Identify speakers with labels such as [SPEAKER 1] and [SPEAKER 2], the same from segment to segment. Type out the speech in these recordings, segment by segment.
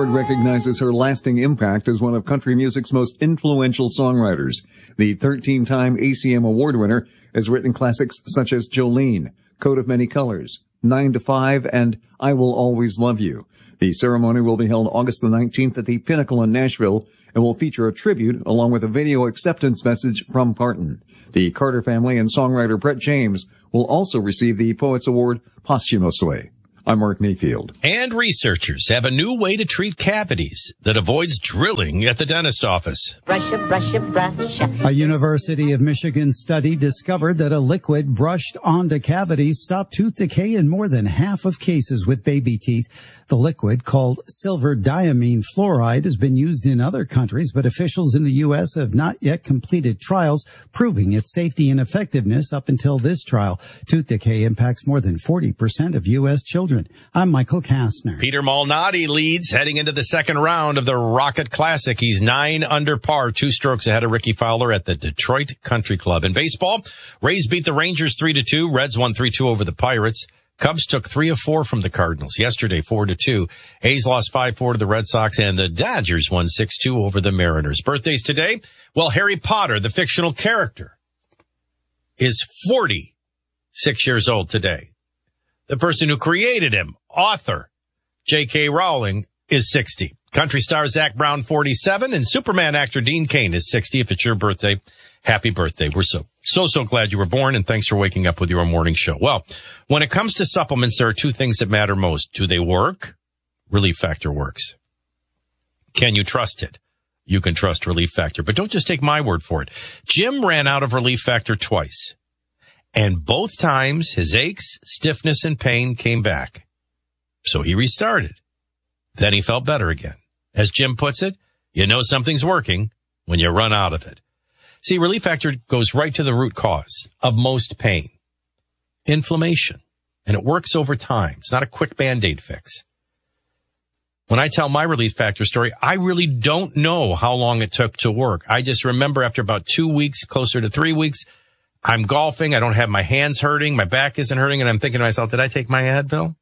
[SPEAKER 1] award recognizes her lasting impact as one of country music's most influential songwriters. The 13-time ACM Award winner has written classics such as Jolene, Coat of Many Colors, 9 to 5, and I Will Always Love You. The ceremony will be held August the 19th at the Pinnacle in Nashville and will feature a tribute along with a video acceptance message from Parton. The Carter family and songwriter Brett James will also receive the Poets Award posthumously. I'm Mark Mayfield.
[SPEAKER 2] And researchers have a new way to treat cavities that avoids drilling at the dentist office.
[SPEAKER 3] Brush, brush, brush.
[SPEAKER 4] A University of Michigan study discovered that a liquid brushed onto cavities stopped tooth decay in more than half of cases with baby teeth. The liquid, called silver diamine fluoride, has been used in other countries, but officials in the U.S. have not yet completed trials proving its safety and effectiveness up until this trial. Tooth decay impacts more than 40% of U.S. children. I'm Michael Kastner.
[SPEAKER 2] Peter Malnati leads heading into the second round of the Rocket Classic. He's 9 under par, 2 strokes ahead of Ricky Fowler at the Detroit Country Club. In baseball, Rays beat the Rangers 3-2. Reds won 3-2 over the Pirates. Cubs took 3 of 4 from the Cardinals yesterday, 4-2. A's lost 5-4 to the Red Sox, and the Dodgers won 6-2 over the Mariners. Birthdays today? Well, Harry Potter, the fictional character, is 46 years old today. The person who created him, author J.K. Rowling, is 60. Country star Zac Brown, 47, and Superman actor Dean Cain is 60. If it's your birthday, happy birthday. We're so glad you were born, and thanks for waking up with your morning show. Well, when it comes to supplements, there are 2 things that matter most. Do they work? Relief Factor works. Can you trust it? You can trust Relief Factor, but don't just take my word for it. Jim ran out of Relief Factor twice. And both times, his aches, stiffness, and pain came back. So he restarted. Then he felt better again. As Jim puts it, you know something's working when you run out of it. See, Relief Factor goes right to the root cause of most pain. Inflammation. And it works over time. It's not a quick Band-Aid fix. When I tell my Relief Factor story, I really don't know how long it took to work. I just remember after about 2 weeks, closer to 3 weeks, I'm golfing. I don't have my hands hurting. My back isn't hurting. And I'm thinking to myself, did I take my Advil?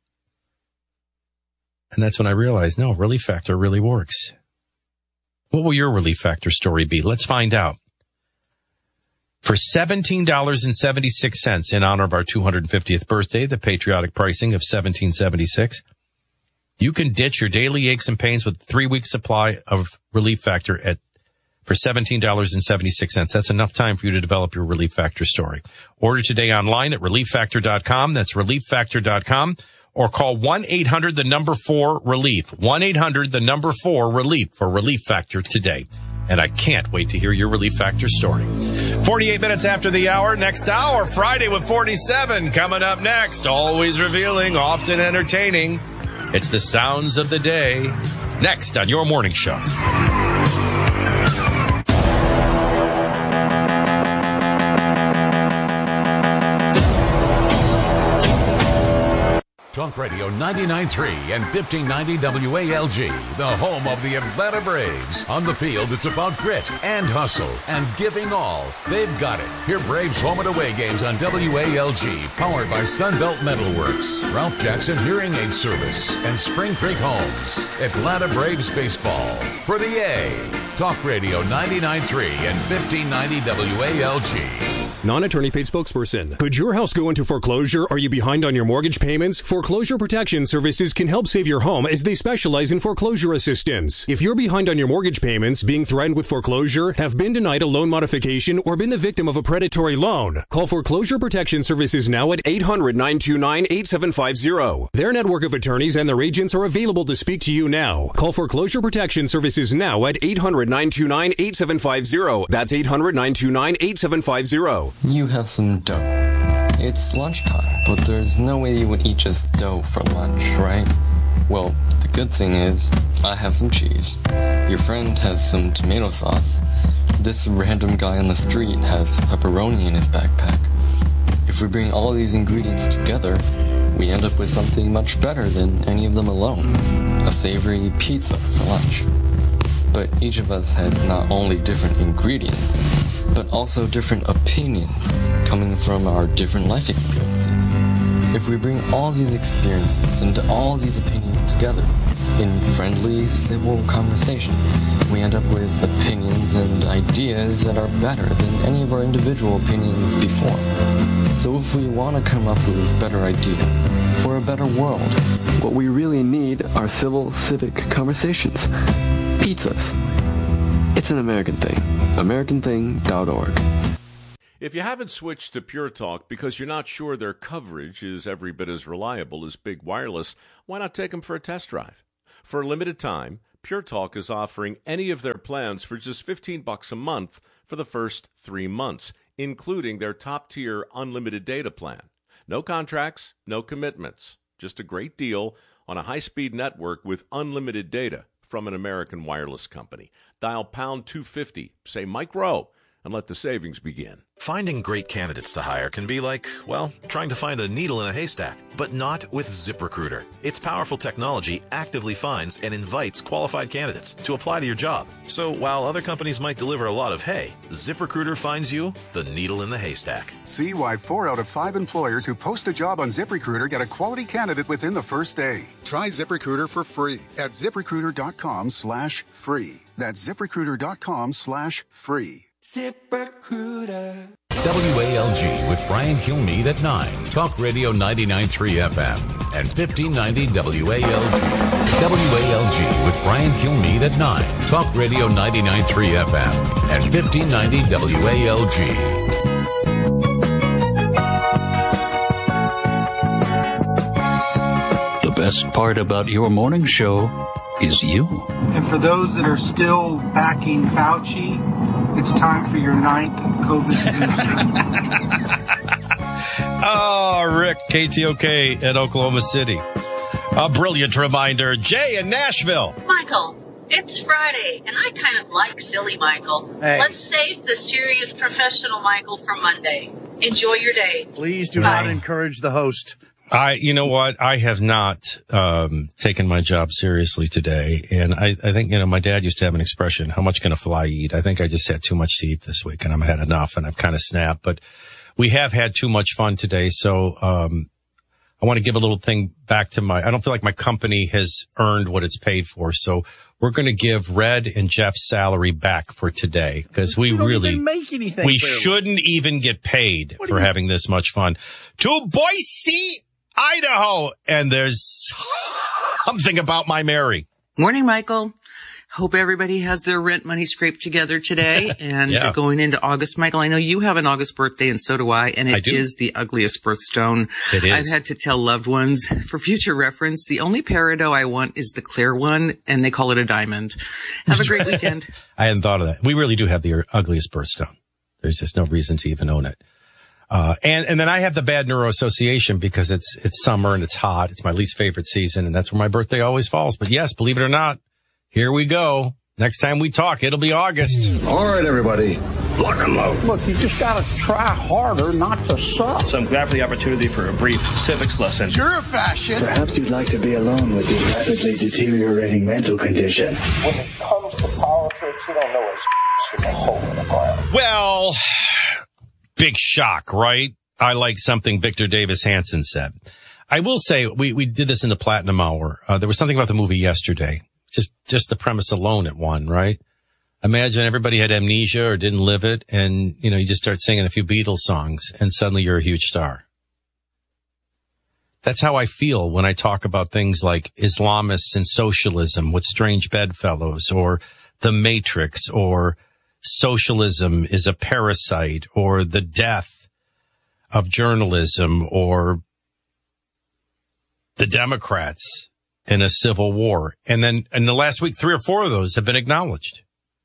[SPEAKER 2] And that's when I realized, no, Relief Factor really works. What will your Relief Factor story be? Let's find out. For $17.76 in honor of our 250th birthday, the patriotic pricing of $17.76, you can ditch your daily aches and pains with a 3-week supply of Relief Factor for $17.76. That's enough time for you to develop your Relief Factor story. Order today online at ReliefFactor.com. That's ReliefFactor.com. Or call 1-800-4-RELIEF. 1-800-4-RELIEF for Relief Factor today. And I can't wait to hear your Relief Factor story. 48 minutes after the hour. Next hour, Friday with 47. Coming up next, always revealing, often entertaining. It's the sounds of the day. Next on your morning show.
[SPEAKER 5] Talk Radio 99.3 and 1590 WALG, the home of the Atlanta Braves. On the field, it's about grit and hustle and giving all. They've got it. Hear Braves home and away games on WALG, powered by Sunbelt Metalworks, Ralph Jackson Hearing Aid Service, and Spring Creek Homes. Atlanta Braves baseball for the A. Talk Radio 99.3 and 1590 WALG.
[SPEAKER 6] Non-attorney paid spokesperson. Could your house go into foreclosure? Are you behind on your mortgage payments? Foreclosure Protection Services can help save your home as they specialize in foreclosure assistance. If you're behind on your mortgage payments, being threatened with foreclosure, have been denied a loan modification, or been the victim of a predatory loan, call Foreclosure Protection Services now at 800-929-8750. Their network of attorneys and their agents are available to speak to you now. Call Foreclosure Protection Services now at 800-929-8750. That's 800-929-8750.
[SPEAKER 7] You have some dough. It's lunchtime, but there's no way you would eat just dough for lunch, right? Well, the good thing is, I have some cheese. Your friend has some tomato sauce. This random guy on the street has pepperoni in his backpack. If we bring all these ingredients together, we end up with something much better than any of them alone. A savory pizza for lunch. But each of us has not only different ingredients, but also different opinions coming from our different life experiences. If we bring all these experiences and all these opinions together, in friendly, civil conversation, we end up with opinions and ideas that are better than any of our individual opinions before. So if we want to come up with better ideas for a better world, what we really need are civil, civic conversations. Pizzas. It's an American thing. AmericanThing.org.
[SPEAKER 3] If you haven't switched to Pure Talk because you're not sure their coverage is every bit as reliable as Big Wireless, why not take them for a test drive? For a limited time, Pure Talk is offering any of their plans for just $15 a month for the first 3 months, including their top-tier unlimited data plan. No contracts, no commitments. Just a great deal on a high-speed network with unlimited data from an American wireless company. Dial pound 250, say Mike Rowe, and let the savings begin.
[SPEAKER 8] Finding great candidates to hire can be like, well, trying to find a needle in a haystack, but not with ZipRecruiter. Its powerful technology actively finds and invites qualified candidates to apply to your job. So while other companies might deliver a lot of hay, ZipRecruiter finds you the needle in the haystack.
[SPEAKER 9] See why 4 out of 5 employers who post a job on ZipRecruiter get a quality candidate within the first day. Try ZipRecruiter for free at ZipRecruiter.com/free. That's ZipRecruiter.com/free.
[SPEAKER 5] ZipRecruiter. WALG with Brian Kilmeade at 9. Talk Radio 99.3 FM and 1590 WALG. WALG with Brian Kilmeade at 9. Talk Radio 99.3 FM and 1590 WALG.
[SPEAKER 10] The best part about your morning show is you.
[SPEAKER 11] And for those that are still backing Fauci, it's time for your 9th COVID booster.
[SPEAKER 2] Oh, Rick, KTOK at Oklahoma City. A brilliant reminder. Jay in Nashville.
[SPEAKER 12] Michael, it's Friday, and I kind of like silly Michael. Hey. Let's save the serious professional Michael for Monday. Enjoy your day.
[SPEAKER 13] Please do not encourage the host.
[SPEAKER 2] You know what? I have not taken my job seriously today. And I think, my dad used to have an expression, how much can a fly eat? I think I just had too much to eat this week and I've had enough and I've kind of snapped. But we have had too much fun today. So I want to give a little thing back to I don't feel like my company has earned what it's paid for. So we're going to give Red and Jeff's salary back for today because we really
[SPEAKER 13] even make anything.
[SPEAKER 2] We shouldn't even get paid for having this much fun. To Boise, Idaho, and there's something about my Mary.
[SPEAKER 14] Morning, Michael. Hope everybody has their rent money scraped together today and going into August. Michael, I know you have an August birthday and so do I, and it is the ugliest birthstone.
[SPEAKER 2] It is.
[SPEAKER 14] I've had to tell loved ones, for future reference, the only peridot I want is the clear one, and they call it a diamond. Have a great weekend.
[SPEAKER 2] I hadn't thought of that. We really do have the ugliest birthstone. There's just no reason to even own it. And then I have the bad neuroassociation because it's summer and it's hot. It's my least favorite season, and that's where my birthday always falls. But yes, believe it or not, here we go. Next time we talk, it'll be August.
[SPEAKER 15] All right, everybody. Lock 'em low.
[SPEAKER 11] Look, you just gotta try harder not to suck.
[SPEAKER 16] So I'm glad for the opportunity for a brief civics lesson.
[SPEAKER 11] You're a fascist.
[SPEAKER 15] Perhaps you'd like to be alone with your rapidly deteriorating mental condition.
[SPEAKER 11] When it comes to politics, you don't know what's from a hole in the ground.
[SPEAKER 2] Well, big shock, right? I like something Victor Davis Hanson said. I will say, we did this in the Platinum Hour. There was something about the movie yesterday. Just the premise alone at one, right? Imagine everybody had amnesia or didn't live it, and, you just start singing a few Beatles songs, and suddenly you're a huge star. That's how I feel when I talk about things like Islamists and socialism with Strange Bedfellows, or The Matrix, or socialism is a parasite, or the death of journalism, or the Democrats in a civil war. And then in the last week, 3 or 4 of those have been acknowledged.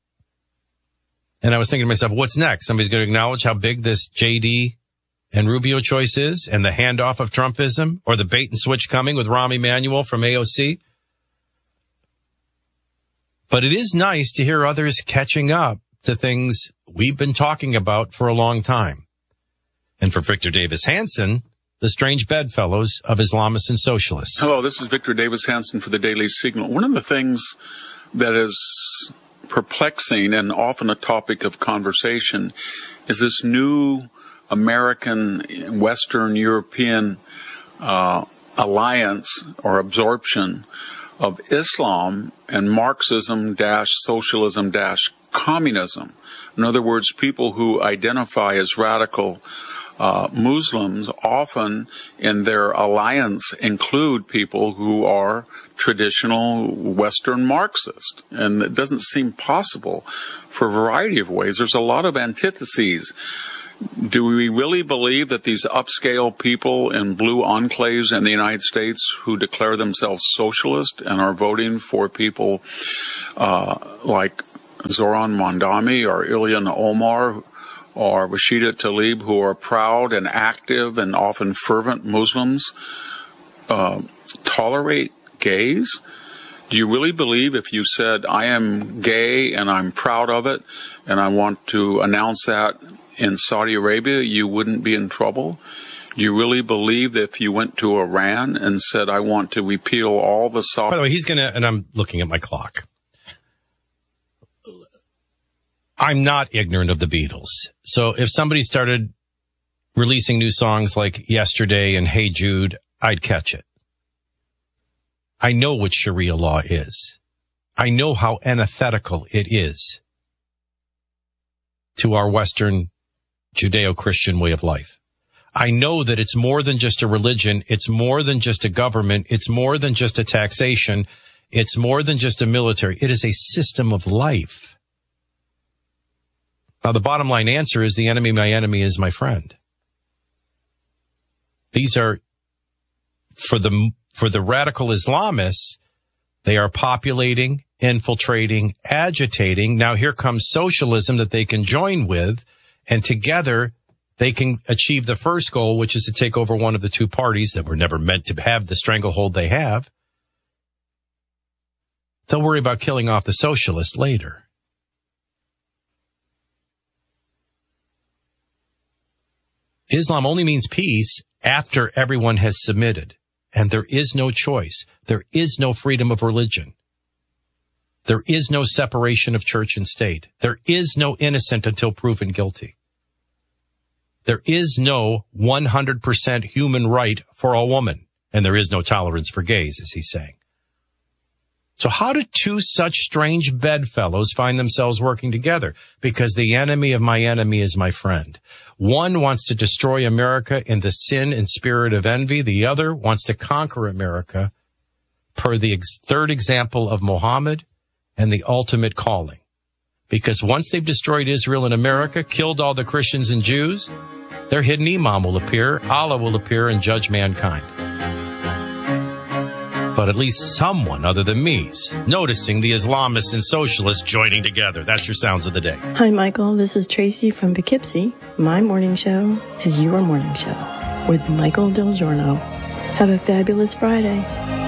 [SPEAKER 2] And I was thinking to myself, what's next? Somebody's going to acknowledge how big this JD and Rubio choice is, and the handoff of Trumpism, or the bait and switch coming with Rahm Emanuel from AOC. But it is nice to hear others catching up to things we've been talking about for a long time. And for Victor Davis Hanson, the Strange Bedfellows of Islamists and Socialists.
[SPEAKER 17] Hello, this is Victor Davis Hanson for the Daily Signal. One of the things that is perplexing and often a topic of conversation is this new American, Western European alliance or absorption of Islam and Marxism-socialism-communism. In other words, people who identify as radical Muslims often in their alliance include people who are traditional Western Marxist. And it doesn't seem possible for a variety of ways. There's a lot of antitheses. Do we really believe that these upscale people in blue enclaves in the United States who declare themselves socialist and are voting for people like Zoran Mondani or Ilhan Omar or Rashida Tlaib, who are proud and active and often fervent Muslims, tolerate gays? Do you really believe if you said, I am gay and I'm proud of it and I want to announce that in Saudi Arabia, you wouldn't be in trouble? Do you really believe that if you went to Iran and said, I want to repeal all the Saudi...
[SPEAKER 2] By the way, he's going to, and I'm looking at my clock. I'm not ignorant of the Beatles. So if somebody started releasing new songs like Yesterday and Hey Jude, I'd catch it. I know what Sharia law is. I know how antithetical it is to our Western Judeo-Christian way of life. I know that it's more than just a religion. It's more than just a government. It's more than just a taxation. It's more than just a military. It is a system of life. Now, the bottom line answer is the enemy, my enemy is my friend. These are, for the radical Islamists, they are populating, infiltrating, agitating. Now here comes socialism that they can join with, and together they can achieve the first goal, which is to take over one of the two parties that were never meant to have the stranglehold they have. They'll worry about killing off the socialists later. Islam only means peace after everyone has submitted. And there is no choice. There is no freedom of religion. There is no separation of church and state. There is no innocent until proven guilty. There is no 100% human right for a woman. And there is no tolerance for gays, as he's saying. So how do two such strange bedfellows find themselves working together? Because the enemy of my enemy is my friend. One wants to destroy America in the sin and spirit of envy. The other wants to conquer America per the third example of Muhammad and the ultimate calling. Because once they've destroyed Israel and America, killed all the Christians and Jews, their hidden imam will appear, Allah will appear and judge mankind. But at least someone other than me is noticing the Islamists and socialists joining together. That's your sounds of the day.
[SPEAKER 18] Hi, Michael. This is Tracy from Poughkeepsie. My morning show is your morning show with Michael Del Giorno. Have a fabulous Friday.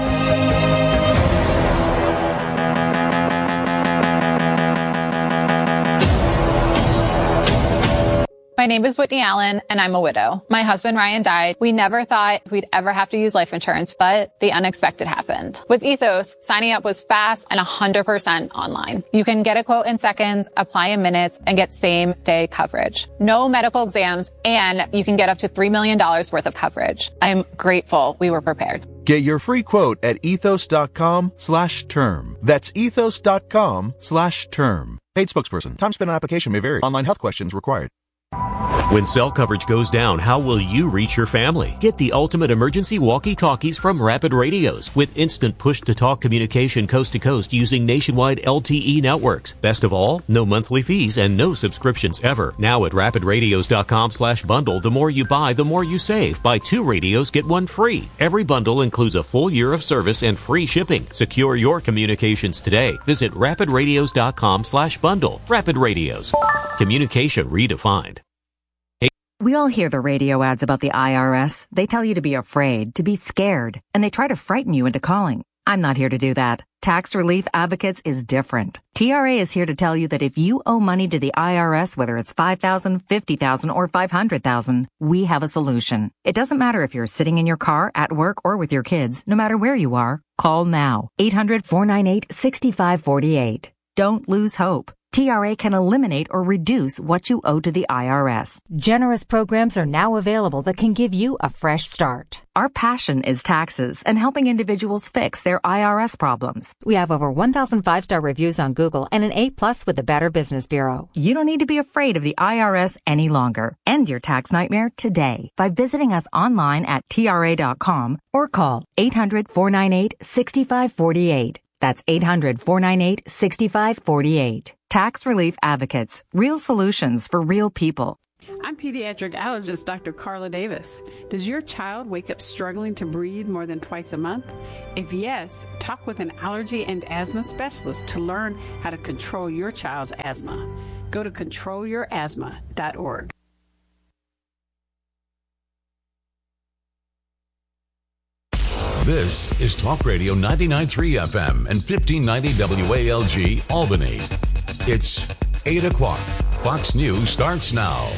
[SPEAKER 19] My name is Whitney Allen, and I'm a widow. My husband, Ryan, died. We never thought we'd ever have to use life insurance, but the unexpected happened. With Ethos, signing up was fast and 100% online. You can get a quote in seconds, apply in minutes, and get same-day coverage. No medical exams, and you can get up to $3 million worth of coverage. I'm grateful we were prepared.
[SPEAKER 20] Get your free quote at ethos.com/term. That's ethos.com/term. Paid spokesperson. Time spent on application may vary. Online health questions required.
[SPEAKER 21] When cell coverage goes down, how will you reach your family? Get the ultimate emergency walkie-talkies from Rapid Radios with instant push-to-talk communication coast to coast using nationwide LTE networks. Best of all, no monthly fees and no subscriptions ever. Now at rapidradios.com/bundle, the more you buy, the more you save. Buy 2 radios, get 1 free. Every bundle includes a full year of service and free shipping. Secure your communications today. Visit rapidradios.com/bundle. Rapid Radios. Communication redefined.
[SPEAKER 22] We all hear the radio ads about the IRS. They tell you to be afraid, to be scared, and they try to frighten you into calling. I'm not here to do that. Tax Relief Advocates is different. TRA is here to tell you that if you owe money to the IRS, whether it's $5,000, $50,000, or $500,000, we have a solution. It doesn't matter if you're sitting in your car, at work, or with your kids. No matter where you are, call now. 800-498-6548. Don't lose hope. TRA can eliminate or reduce what you owe to the IRS. Generous programs are now available that can give you a fresh start. Our passion is taxes and helping individuals fix their IRS problems. We have over 1,000 5-star reviews on Google and an A+ with the Better Business Bureau. You don't need to be afraid of the IRS any longer. End your tax nightmare today by visiting us online at TRA.com or call 800-498-6548. That's 800-498-6548. Tax Relief Advocates. Real solutions for real people.
[SPEAKER 1] I'm pediatric allergist Dr. Carla Davis. Does your child wake up struggling to breathe more than twice a month? If yes, talk with an allergy and asthma specialist to learn how to control your child's asthma. Go to controlyourasthma.org.
[SPEAKER 5] This is Talk Radio 99.3 FM and 1590 WALG Albany. It's 8 o'clock. Fox News starts now.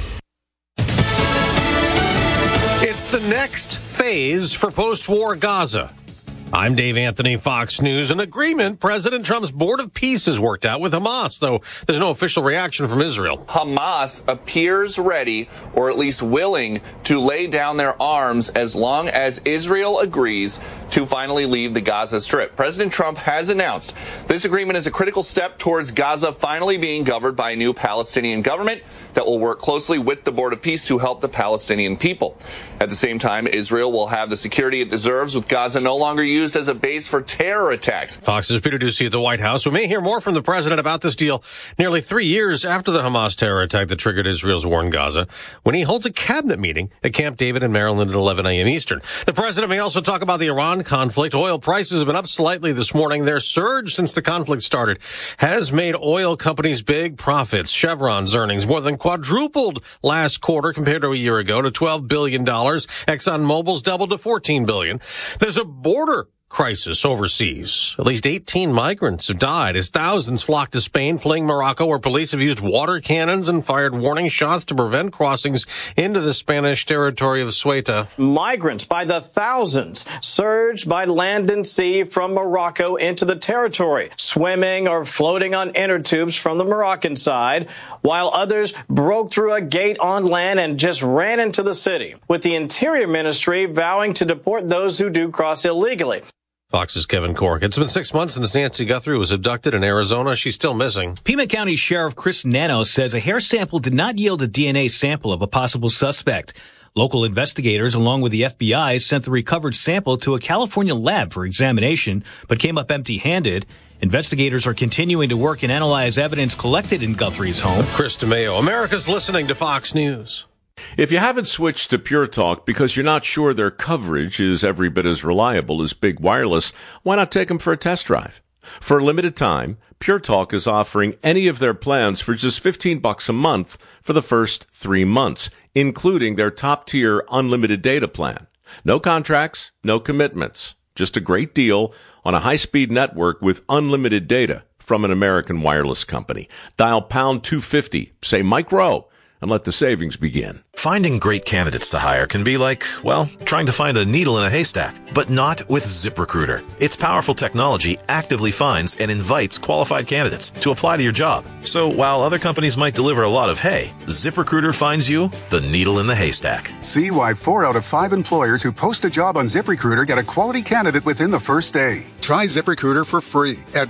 [SPEAKER 4] It's the next phase for post-war Gaza. I'm Dave Anthony, Fox News. An agreement President Trump's Board of Peace has worked out with Hamas, though there's no official reaction from Israel.
[SPEAKER 23] Hamas appears ready, or at least willing, to lay down their arms as long as Israel agrees to finally leave the Gaza Strip. President Trump has announced this agreement is a critical step towards Gaza finally being governed by a new Palestinian government that will work closely with the Board of Peace to help the Palestinian people. At the same time, Israel will have the security it deserves, with Gaza no longer used as a base for terror attacks.
[SPEAKER 4] Fox's Peter Doocy at the White House. We may hear more from the president about this deal nearly 3 years after the Hamas terror attack that triggered Israel's war in Gaza, when he holds a cabinet meeting at Camp David in Maryland at 11 a.m. Eastern. The president may also talk about the Iran conflict. Oil prices have been up slightly this morning. Their surge since the conflict started has made oil companies big profits. Chevron's earnings more than quadrupled last quarter compared to a year ago to $12 billion. ExxonMobil's doubled to $14 billion. There's a border crisis overseas. At least 18 migrants have died as thousands flock to Spain, fleeing Morocco, where police have used water cannons and fired warning shots to prevent crossings into the Spanish territory of Ceuta.
[SPEAKER 24] Migrants by the thousands surged by land and sea from Morocco into the territory, swimming or floating on inner tubes from the Moroccan side, while others broke through a gate on land and just ran into the city, with the Interior Ministry vowing to deport those who do cross illegally.
[SPEAKER 4] Fox's Kevin Cork. It's been 6 months since Nancy Guthrie was abducted in Arizona. She's still missing.
[SPEAKER 25] Pima County Sheriff Chris Nano says a hair sample did not yield a DNA sample of a possible suspect. Local investigators, along with the FBI, sent the recovered sample to a California lab for examination, but came up empty-handed. Investigators are continuing to work and analyze evidence collected in Guthrie's home.
[SPEAKER 4] Chris DeMeo, America's listening to Fox News.
[SPEAKER 3] If you haven't switched to Pure Talk because you're not sure their coverage is every bit as reliable as Big Wireless, why not take them for a test drive? For a limited time, Pure Talk is offering any of their plans for just $15 a month for the first 3 months, including their top-tier unlimited data plan. No contracts, no commitments. Just a great deal on a high-speed network with unlimited data from an American wireless company. Dial pound 250, say Mike Rowe, and let the savings begin.
[SPEAKER 8] Finding great candidates to hire can be like, well, trying to find a needle in a haystack, but not with ZipRecruiter. Its powerful technology actively finds and invites qualified candidates to apply to your job. So while other companies might deliver a lot of hay, ZipRecruiter finds you the needle in the haystack.
[SPEAKER 9] See why 4 out of 5 employers who post a job on ZipRecruiter get a quality candidate within the first day. Try ZipRecruiter for free at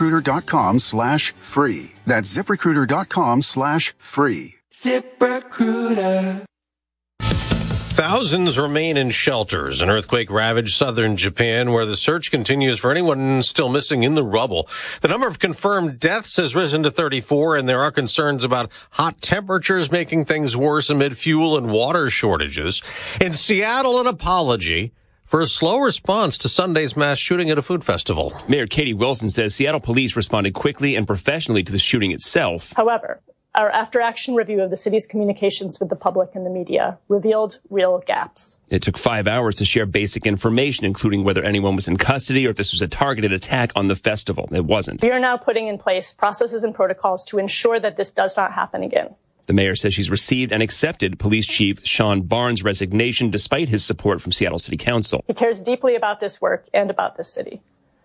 [SPEAKER 9] ZipRecruiter.com/free. That's ZipRecruiter.com/free.
[SPEAKER 26] ZipRecruiter.
[SPEAKER 4] Thousands remain in shelters in earthquake-ravaged southern Japan, where the search continues for anyone still missing in the rubble. The number of confirmed deaths has risen to 34, and there are concerns about hot temperatures making things worse amid fuel and water shortages. In Seattle, an apology for a slow response to Sunday's mass shooting at a food festival.
[SPEAKER 27] Mayor Katie Wilson says Seattle police responded quickly and professionally to the shooting itself.
[SPEAKER 28] However, our after-action review of the city's communications with the public and the media revealed real gaps.
[SPEAKER 27] It took 5 hours to share basic information, including whether anyone was in custody or if this was a targeted attack on the festival. It wasn't.
[SPEAKER 28] We are now putting in place processes and protocols to ensure that this does not happen again.
[SPEAKER 27] The mayor says she's received and accepted Police Chief Sean Barnes' resignation despite his support from Seattle City Council.
[SPEAKER 28] He cares deeply about this work and about this city.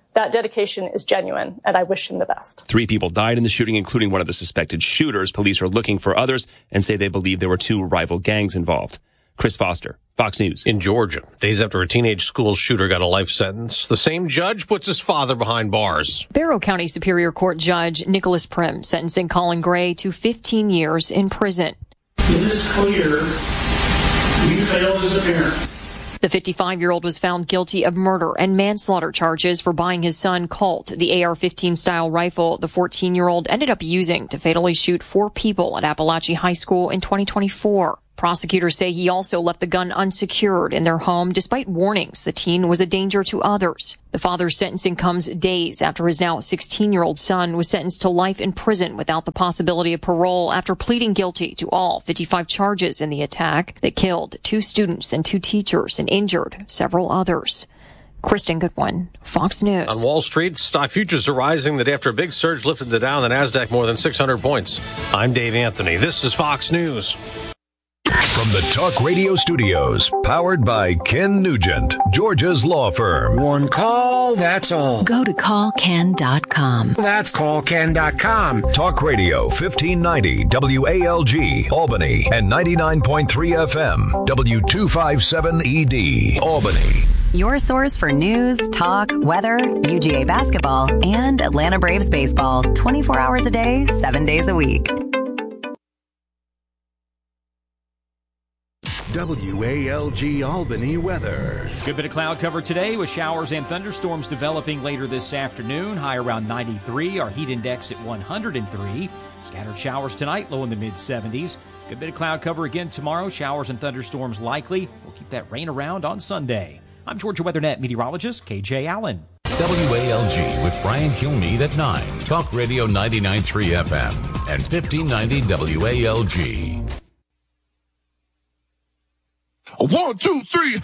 [SPEAKER 28] That dedication is genuine, and I wish him the best.
[SPEAKER 27] 3 people died in the shooting, including one of the suspected shooters. Police are looking for others and say they believe there were 2 rival gangs involved. Chris Foster, Fox News.
[SPEAKER 4] In Georgia, days after a teenage school shooter got a life sentence, the same judge puts his father behind bars.
[SPEAKER 6] Barrow County Superior Court Judge Nicholas Prim sentencing Colin Gray to 15 years in prison.
[SPEAKER 7] It is clear you failed as a parent.
[SPEAKER 6] The 55-year-old was found guilty of murder and manslaughter charges for buying his son Colt the AR-15 style rifle the 14-year-old ended up using to fatally shoot 4 people at Appalachia High School in 2024. Prosecutors say he also left the gun unsecured in their home despite warnings the teen was a danger to others. The father's sentencing comes days after his now 16-year-old son was sentenced to life in prison without the possibility of parole after pleading guilty to all 55 charges in the attack that killed 2 students and 2 teachers and injured several others. Kristen Goodwin, Fox News.
[SPEAKER 4] On Wall Street, stock futures are rising that after a big surge lifted the Dow and the NASDAQ more than 600 points. I'm Dave Anthony. This is Fox News.
[SPEAKER 10] From the Talk Radio Studios, powered by Ken Nugent, Georgia's law firm.
[SPEAKER 12] One call, that's all.
[SPEAKER 13] Go to callken.com.
[SPEAKER 12] That's callken.com.
[SPEAKER 10] Talk Radio 1590 WALG, Albany, and 99.3 FM, W257ED, Albany.
[SPEAKER 22] Your source for news, talk, weather, UGA basketball, and Atlanta Braves baseball. 24 hours a day, 7 days a week.
[SPEAKER 10] WALG Albany weather.
[SPEAKER 14] Good bit of cloud cover today with showers and thunderstorms developing later this afternoon. High around 93. Our heat index at 103. Scattered showers tonight, low in the mid-70s. Good bit of cloud cover again tomorrow. Showers and thunderstorms likely. We'll keep that rain around on Sunday. I'm Georgia WeatherNet meteorologist KJ Allen.
[SPEAKER 5] WALG with Brian Kilmeade at 9. Talk Radio 99.3 FM and 1590 WALG.
[SPEAKER 15] 1, 2, 3.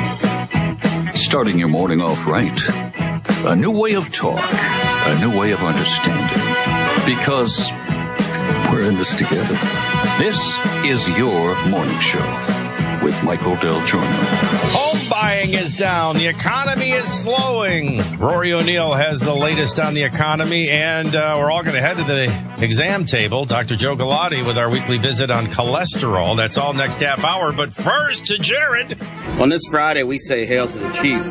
[SPEAKER 16] Starting your morning off right. A new way of talk. A new way of understanding. Because we're in this together. This is your morning show with Michael Del Giorno.
[SPEAKER 2] Home buying is down. The economy is slowing. Rory O'Neill has the latest on the economy, and we're all going to head to the exam table. Dr. Joe Galati with our weekly visit on cholesterol. That's all next half hour. But first to Jared.
[SPEAKER 29] On this Friday, we say hail to the chief.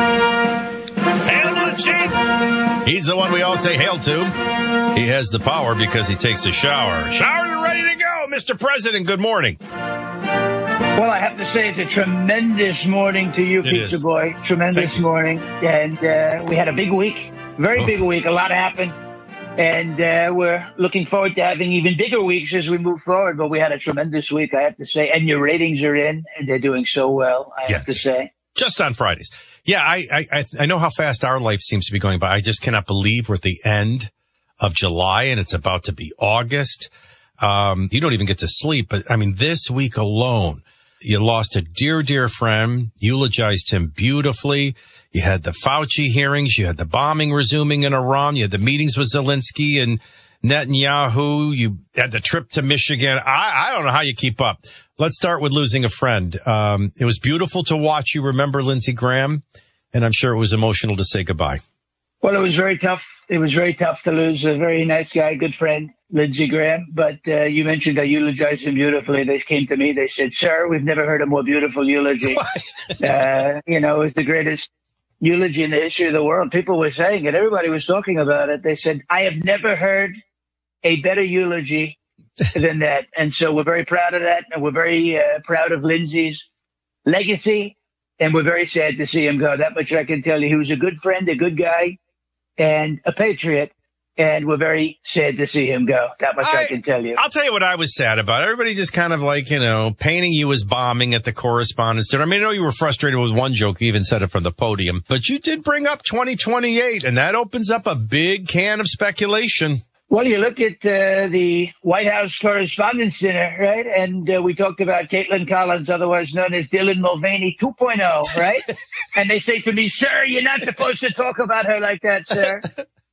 [SPEAKER 2] Hail to the chief! He's the one we all say hail to. He has the power because he takes a shower. Shower, you're ready to go, Mr. President. Good morning.
[SPEAKER 30] Well, I have to say it's a tremendous morning to you, Pizza Boy. Tremendous morning. And we had a big week, very big week. A lot happened. And we're looking forward to having even bigger weeks as we move forward. But we had a tremendous week, I have to say. And your ratings are in, and they're doing so well, I have to say.
[SPEAKER 2] Just on Fridays. Yeah, I know how fast our life seems to be going by. I just cannot believe we're at the end of July, and it's about to be August. You don't even get to sleep. But, I mean, this week alone, you lost a dear, dear friend, eulogized him beautifully. You had the Fauci hearings. You had the bombing resuming in Iran. You had the meetings with Zelensky and Netanyahu. You had the trip to Michigan. I don't know how you keep up. Let's start with losing a friend. It was beautiful to watch you remember Lindsey Graham, and I'm sure it was emotional to say goodbye.
[SPEAKER 30] Well, it was very tough. It was very tough to lose a very nice guy, good friend, Lindsey Graham. But you mentioned I eulogized him beautifully. They came to me. They said, "Sir, we've never heard a more beautiful eulogy." It was the greatest eulogy in the history of the world. People were saying it. Everybody was talking about it. They said, "I have never heard a better eulogy than that." And so we're very proud of that. And we're very proud of Lindsey's legacy. And we're very sad to see him go. That much I can tell you. He was a good friend, a good guy, and a patriot. And we're very sad to see him go. That much I can tell you.
[SPEAKER 2] I'll tell you what I was sad about. Everybody just kind of like, painting you as bombing at the Correspondents' Dinner. I mean, I know you were frustrated with one joke. You even said it from the podium. But you did bring up 2028, and that opens up a big can of speculation.
[SPEAKER 30] Well, you look at the White House Correspondents' Dinner, right? And we talked about Caitlin Collins, otherwise known as Dylan Mulvaney 2.0, right? And they say to me, "Sir, you're not supposed to talk about her like that, sir."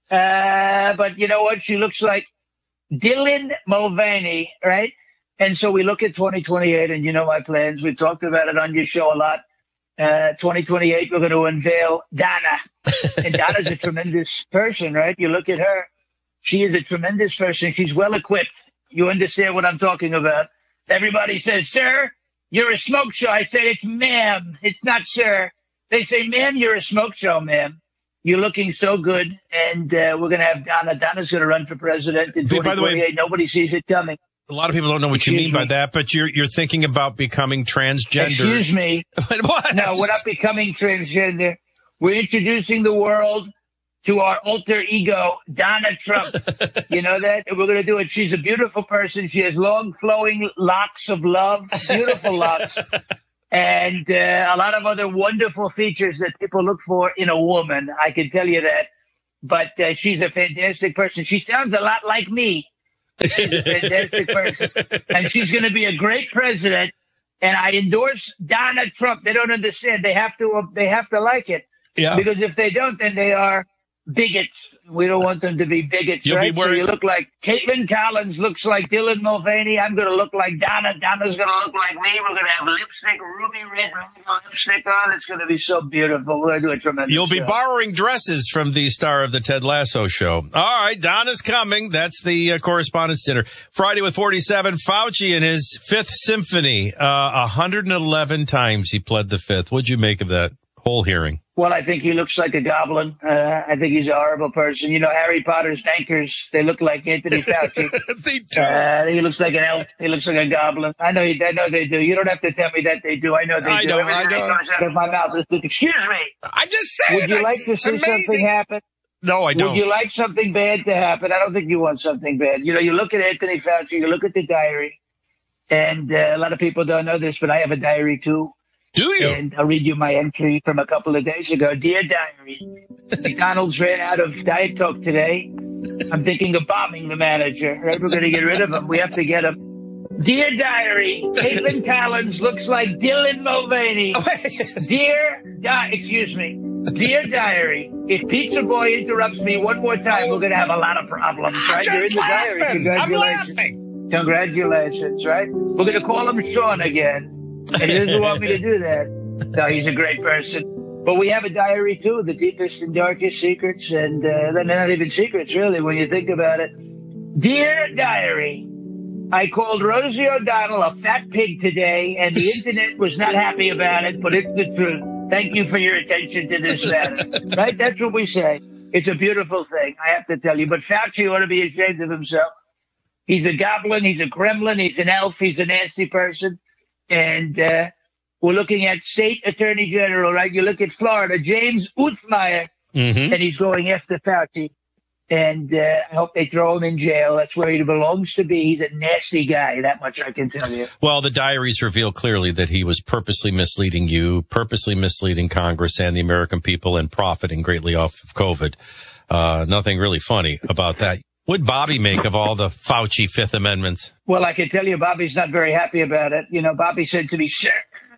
[SPEAKER 30] But you know what? She looks like Dylan Mulvaney, right? And so we look at 2028, and you know my plans. We talked about it on your show a lot. 2028, we're going to unveil Donna. And Donna's a tremendous person, right? You look at her. She is a tremendous person. She's well equipped. You understand what I'm talking about. Everybody says, sir, you're a smoke show. I say, it's ma'am. It's not sir. They say, ma'am, you're a smoke show, ma'am. You're looking so good. And we're going to have Donna. Donna's going to run for president in 2028. By the way, nobody sees it coming.
[SPEAKER 2] A lot of people don't know what you mean by that, but you're thinking about becoming transgender.
[SPEAKER 30] Excuse me.
[SPEAKER 2] What?
[SPEAKER 30] No, we're not becoming transgender. We're introducing the world to our alter ego, Donna Trump. You know that? And we're going to do it. She's a beautiful person. She has long, flowing locks of love, beautiful locks, and a lot of other wonderful features that people look for in a woman. I can tell you that. But she's a fantastic person. She sounds a lot like me. She's a fantastic person. And she's going to be a great president. And I endorse Donna Trump. They don't understand. They have to like it.
[SPEAKER 2] Yeah.
[SPEAKER 30] Because if they don't, then they are bigots. We don't want them to be bigots, right? So you look like Caitlin Collins looks like Dylan Mulvaney. I'm going to look like Donna. Donna's going to look like me. We're going to have lipstick, ruby red lipstick on. It's going to be so beautiful. We're going to do a tremendous
[SPEAKER 2] You'll be
[SPEAKER 30] show.
[SPEAKER 2] Borrowing dresses from the star of the Ted Lasso show. All right, Donna's coming. That's the Correspondents' Dinner. Friday with 47, Fauci in his Fifth Symphony. 111 times he pled the fifth. What'd you make of that whole hearing?
[SPEAKER 30] Well, I think he looks like a goblin. I think he's a horrible person. You know, Harry Potter's bankers, they look like Anthony Fauci.
[SPEAKER 2] They do.
[SPEAKER 30] He looks like an elf. He looks like a goblin. I know they do. You don't have to tell me that they do. I know they do. Everything that comes out of my mouth is, excuse me.
[SPEAKER 2] I just said
[SPEAKER 30] Would you like to see something happen?
[SPEAKER 2] No, I don't.
[SPEAKER 30] Would you like something bad to happen? I don't think you want something bad. You know, you look at Anthony Fauci, you look at the diary, and a lot of people don't know this, but I have a diary too.
[SPEAKER 2] Do you?
[SPEAKER 30] And I'll read you my entry from a couple of days ago. Dear Diary, McDonald's ran out of Diet Coke today. I'm thinking of bombing the manager. Right? We're going to get rid of him. We have to get him. Dear Diary, Caitlin Collins looks like Dylan Mulvaney. Excuse me. Dear Diary, if Pizza Boy interrupts me one more time, we're going to have a lot of problems. Right? You're in the diary. Congratulations.
[SPEAKER 2] I'm laughing.
[SPEAKER 30] Congratulations, right? We're going to call him Sean again. And he doesn't want me to do that. No, he's a great person. But we have a diary, too, the deepest and darkest secrets. And they're not even secrets, really, when you think about it. Dear Diary, I called Rosie O'Donnell a fat pig today, and the Internet was not happy about it, but it's the truth. Thank you for your attention to this matter. Right? That's what we say. It's a beautiful thing, I have to tell you. But Fauci ought to be ashamed of himself. He's a goblin. He's a gremlin. He's an elf. He's a nasty person. And we're looking at state attorney general, right? You look at Florida, James Uthmeyer, and he's going after Fauci. And I hope they throw him in jail. That's where he belongs to be. He's a nasty guy. That much I can tell you.
[SPEAKER 2] Well, the diaries reveal clearly that he was purposely misleading you, purposely misleading Congress and the American people, and profiting greatly off of COVID. Nothing really funny about that. What'd Bobby make of all the Fauci Fifth Amendments?
[SPEAKER 30] Well, I can tell you Bobby's not very happy about it. You know, Bobby said to me, sir,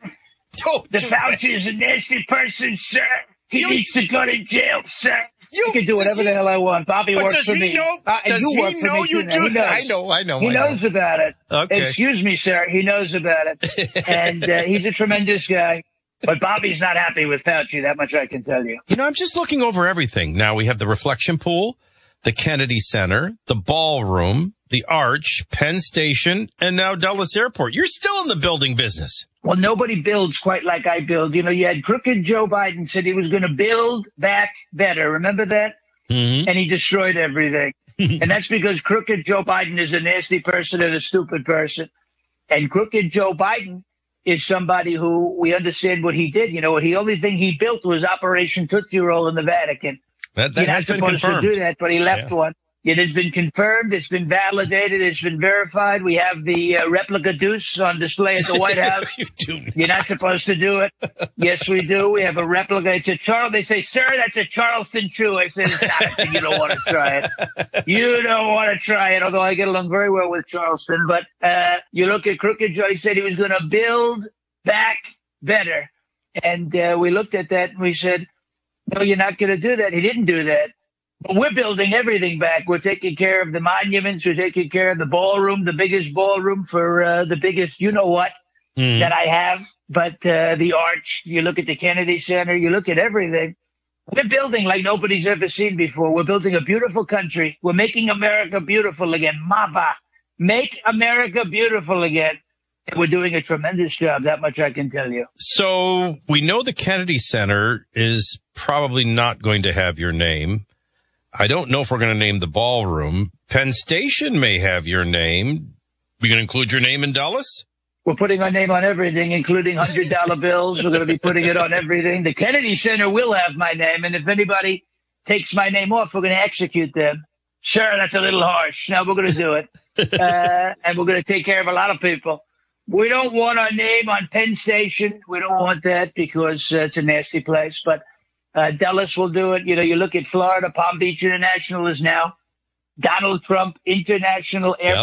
[SPEAKER 30] the Fauci is a nasty person, sir. He needs to go to jail, sir. I can do whatever the hell I want. Bobby works for me.
[SPEAKER 2] Does he know you do? I know.
[SPEAKER 30] He knows about it.
[SPEAKER 2] Okay.
[SPEAKER 30] Excuse me, sir. He knows about it. And he's a tremendous guy. But Bobby's not happy with Fauci. That much I can tell you.
[SPEAKER 2] You know, I'm just looking over everything. Now we have the reflection pool, the Kennedy Center, the ballroom, the Arch, Penn Station, and now Dulles Airport. You're still in the building business.
[SPEAKER 30] Well, nobody builds quite like I build. You know, you had crooked Joe Biden said he was going to build back better. Remember that? Mm-hmm. And he destroyed everything. And that's because crooked Joe Biden is a nasty person and a stupid person. And crooked Joe Biden is somebody who we understand what he did. You know, the only thing he built was Operation Tootsie Roll in the Vatican.
[SPEAKER 2] That has been confirmed.
[SPEAKER 30] You're not supposed to do that, but he left one. It has been confirmed. It's been validated. It's been verified. We have the replica deuce on display at the White House. You're not supposed to do it. Yes, we do. We have a replica. It's a Charles. They say, sir, that's a Charleston Chew. I said, it's not. You don't want to try it. You don't want to try it, although I get along very well with Charleston. But you look at Crooked Joe. He said he was going to build back better. And we looked at that and we said, no, you're not going to do that. He didn't do that. But we're building everything back. We're taking care of the monuments. We're taking care of the ballroom, the biggest ballroom for the biggest you-know-what. that I have. But the Arch, you look at the Kennedy Center, you look at everything. We're building like nobody's ever seen before. We're building a beautiful country. We're making America beautiful again. Mava, make America beautiful again. And we're doing a tremendous job. That much I can tell you.
[SPEAKER 2] So we know the Kennedy Center is probably not going to have your name. I don't know if we're going to name the ballroom. Penn Station may have your name. We going to include your name in Dulles?
[SPEAKER 30] We're putting our name on everything, including $100 bills. We're going to be putting it on everything. The Kennedy Center will have my name, and if anybody takes my name off, we're going to execute them. Sure, that's a little harsh. No, we're going to do it. And we're going to take care of a lot of people. We don't want our name on Penn Station. We don't want that because it's a nasty place. But Dulles will do it. You know, you look at Florida, Palm Beach International is now Donald Trump International Airport.